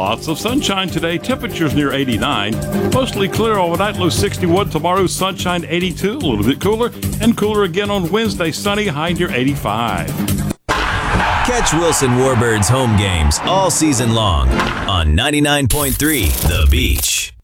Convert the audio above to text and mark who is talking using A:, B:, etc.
A: Lots of sunshine today. Temperatures near 89. Mostly clear overnight, low 61. Tomorrow, sunshine 82, a little bit cooler. And cooler again on Wednesday, sunny, high near 85.
B: Catch Wilson Warbird's home games all season long on 99.3 The Beach.